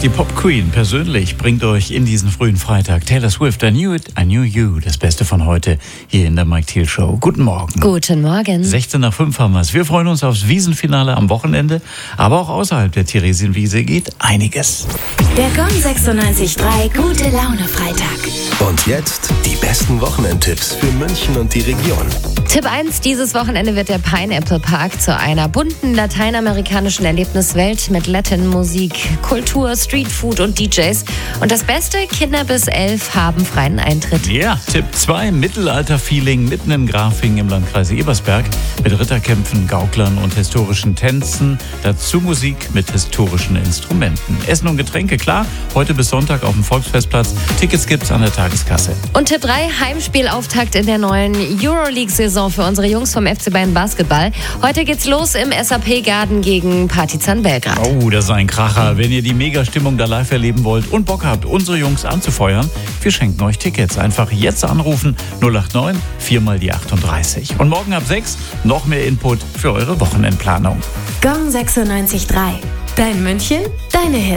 Die Pop Queen persönlich bringt euch in diesen frühen Freitag Taylor Swift, I Knew It, I Knew You, das Beste von heute hier in der Mike Thiel Show. Guten Morgen. Guten Morgen. 16:05 haben wir es. Wir freuen uns aufs Wiesenfinale am Wochenende, aber auch außerhalb der Theresienwiese geht einiges. Der Gong 96.3 Gute Laune Freitag. Und jetzt die besten Wochenendtipps für München und die Region. Tipp 1, dieses Wochenende wird der Pineapple Park zu einer bunten lateinamerikanischen Erlebniswelt mit Latin-Musik, Kultur, Streetfood und DJs. Und das Beste, Kinder bis 11 haben freien Eintritt. Ja, Tipp 2, Mittelalter-Feeling mitten in Grafing im Landkreis Ebersberg mit Ritterkämpfen, Gauklern und historischen Tänzen. Dazu Musik mit historischen Instrumenten. Essen und Getränke, klar, heute bis Sonntag auf dem Volksfestplatz. Tickets gibt's an der Tageskasse. Und Tipp 3, Heimspielauftakt in der neuen Euroleague-Saison für unsere Jungs vom FC Bayern Basketball. Heute geht's los im SAP-Garden gegen Partizan Belgrad. Oh, das ist ein Kracher. Wenn ihr die Mega-Stimmung da live erleben wollt und Bock habt, unsere Jungs anzufeuern, wir schenken euch Tickets. Einfach jetzt anrufen, 089 4 mal die 38. Und morgen ab 6 noch mehr Input für eure Wochenendplanung. Gong 96.3. Dein München, deine Hits.